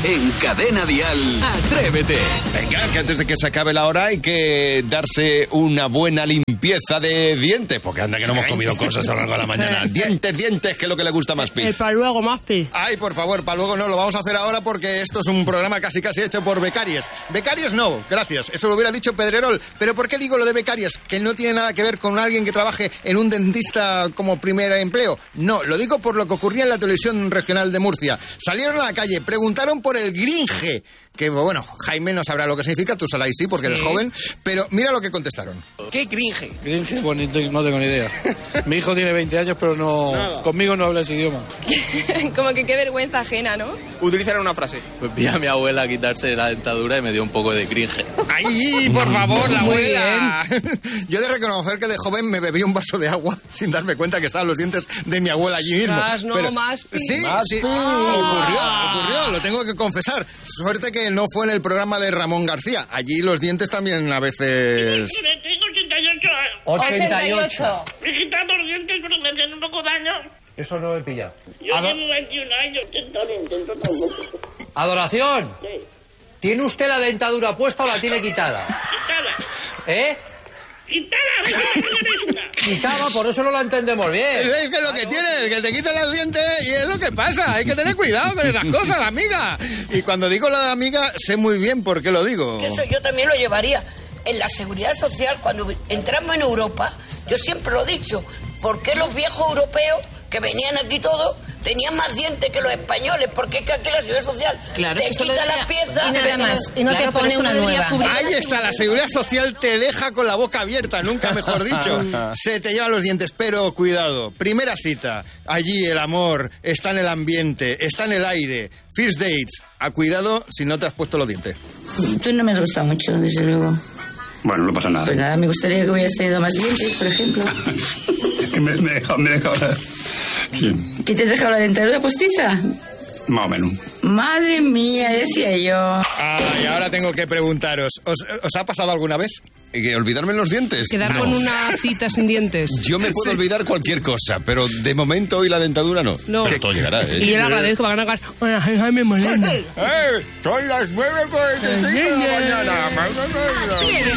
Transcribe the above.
En Cadena Dial, Atrévete. Venga, que antes de que se acabe la hora hay que darse una buena limpieza de dientes, porque anda que no hemos comido cosas a lo largo de la mañana. Dientes, que es lo que le gusta más, Pi. Para luego, más, Pi. Ay, por favor, para luego no, lo vamos a hacer ahora porque esto es un programa casi hecho por becarios. Becarios no, gracias, eso lo hubiera dicho Pedrerol. Pero ¿por qué digo lo de becarios? Que no tiene nada que ver con alguien que trabaje en un dentista como primer empleo. No, lo digo por lo que ocurría en la televisión regional de Murcia. Salieron a la calle, preguntaron por el gringe, que bueno, Jaime no sabrá lo que significa, tú Salai sí, porque eres joven, pero mira lo que contestaron. ¿Qué gringe? Gringe, bueno, no tengo ni idea. Mi hijo tiene 20 años, pero no, conmigo no habla ese idioma. Como que qué vergüenza ajena, ¿no? Utilizar una frase. Pues vi a mi abuela quitarse la dentadura y me dio un poco de cringe. ¡Ay, por favor, la abuela! Yo he de reconocer que de joven me bebí un vaso de agua sin darme cuenta que estaban los dientes de mi abuela allí mismo. No, pero, más, sí, ocurrió, lo tengo que confesar. Suerte que no fue en el programa de Ramón García. Allí los dientes también a veces... Tengo 88 años. 88. Me he quitado los dientes pero me hacen un poco daño. Eso no he pillado. Yo llevo 21 años, intento tampoco. ¡Adoración! Sí. ¿Tiene usted la dentadura puesta o la tiene quitada? Quitada. ¿Eh? Quitada, por eso no la entendemos bien. Es que lo que tiene, que te quitan los dientes y es lo que pasa. Hay que tener cuidado con esas cosas, amiga. Y cuando digo la de amiga, sé muy bien por qué lo digo. Eso yo también lo llevaría. En la seguridad social, cuando entramos en Europa, yo siempre lo he dicho, ¿por qué los viejos europeos que venían aquí todos tenían más dientes que los españoles? Porque es que aquí la seguridad social te quita las piezas y nada más, y no te pone una nueva. Ahí está, la seguridad social te deja con la boca abierta, nunca mejor dicho. Se te llevan los dientes, pero cuidado. Primera cita, allí el amor está en el ambiente, está en el aire. First dates, a cuidado si no te has puesto los dientes. Tú no me has gustado mucho, desde luego. Bueno, no pasa nada. Pues nada, me gustaría que hubieras tenido más dientes, por ejemplo. Es que me he dejado la... Sí. ¿Qué te has dejado la dentadura postiza? Más o menos. Madre mía, decía yo. Y ahora tengo que preguntaros, ¿os ha pasado alguna vez? ¿Olvidarme los dientes? Quedar con una cita sin dientes. Yo me puedo olvidar cualquier cosa, pero de momento hoy la dentadura no. Que todo llegará, ¿eh? Y yo le agradezco para ganar. Jaime Moreno. Son las 9:45 de la mañana.